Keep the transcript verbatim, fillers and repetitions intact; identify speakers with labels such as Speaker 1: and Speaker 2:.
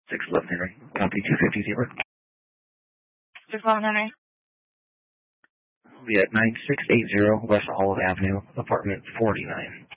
Speaker 1: six eleven Henry. Copy two fifty zero.
Speaker 2: six eleven Henry.
Speaker 1: We'll be at nine six eight zero West Olive Avenue, apartment forty-nine.